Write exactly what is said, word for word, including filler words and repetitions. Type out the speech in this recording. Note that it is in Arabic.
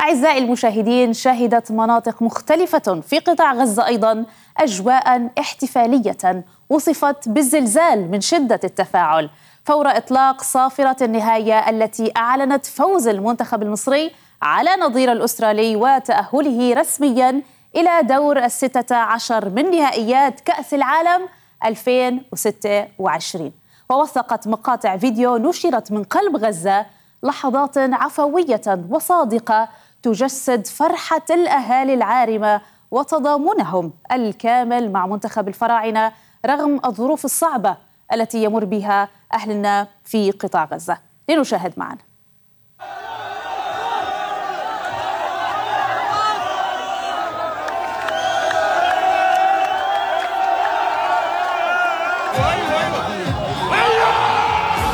أعزائي المشاهدين، شهدت مناطق مختلفة في قطاع غزة أيضاً أجواء احتفالية وصفت بالزلزال من شدة التفاعل فور إطلاق صافرة النهاية التي أعلنت فوز المنتخب المصري على نظير الأسترالي وتأهله رسمياً إلى دور الستة عشر من نهائيات كأس العالم ألفين وستة وعشرين. ووثقت مقاطع فيديو نشرت من قلب غزة لحظات عفوية وصادقة تجسد فرحة الأهالي العارمة وتضامنهم الكامل مع منتخب الفراعنة رغم الظروف الصعبة التي يمر بها أهلنا في قطاع غزة. لنشاهد معنا.